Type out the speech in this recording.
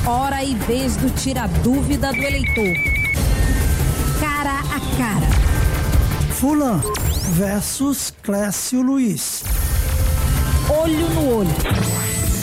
Hora e vez do tira-dúvida do eleitor. Cara a cara. Fulano versus Clécio Luiz. Olho no olho.